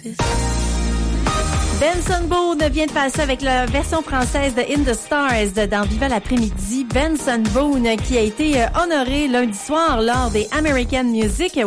Benson Boone vient de passer avec la version française de In the Stars dans Viva l'après-midi. Benson Boone qui a été honoré lundi soir lors des American Music